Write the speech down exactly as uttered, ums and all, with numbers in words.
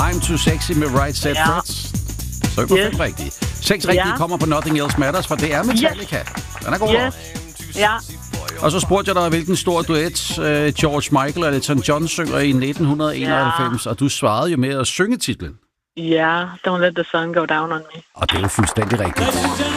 I'm Too Sexy med Right Said Ja. Fred. Så er du Yes. fem rigtige. Seks rigtige Ja. kommer på Nothing Else Matters, for det er Metallica. Den er god. Yes. Ja. Og så spurgte jeg dig, hvilken stor duet uh, George Michael og Elton John synger i nitten enoghalvfems, ja. Og du svarede jo med at synge titlen. Ja, Don't Let the Sun Go Down on Me. Og det er jo fuldstændig rigtigt.